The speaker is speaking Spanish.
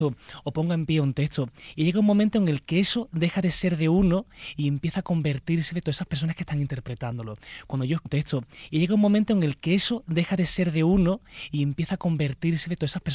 o ponga en pie un texto. Y llega un momento en el que eso deja de ser de uno y empieza a convertirse de todas esas personas que están interpretándolo. Cuando yo texto, y llega un momento en el que eso deja de ser de uno y empieza a convertirse de todas esas personas